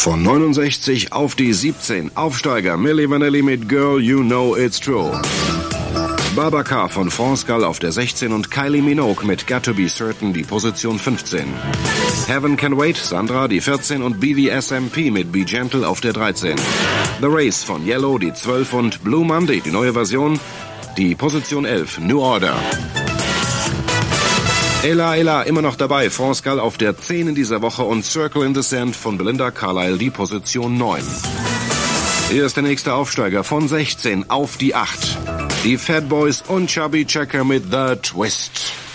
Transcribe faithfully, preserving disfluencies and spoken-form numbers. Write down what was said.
Von neunundsechzig auf die siebzehn. Aufsteiger Milli Vanilli mit Girl You Know It's True. Babacar von France Gall auf der sechzehn und Kylie Minogue mit Got to Be Certain die Position fünfzehn. Heaven Can Wait, Sandra die vierzehn und B D S M P mit Be Gentle auf der dreizehn. The Race von Yellow die zwölf und Blue Monday, die neue Version, die Position elf, New Order. Ella Ella immer noch dabei, France Gall auf der zehn in dieser Woche und Circle in the Sand von Belinda Carlisle die Position neun. Hier ist der nächste Aufsteiger von sechzehn auf die acht. Die Fat Boys und Chubby Checker mit The Twist.